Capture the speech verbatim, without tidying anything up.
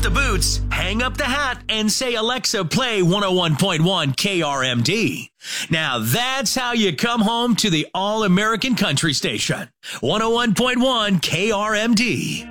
off the boots, hang up the hat, and say, Alexa, play one oh one point one K R M D. Now that's how you come home to the all-American country station. one oh one point one K R M D.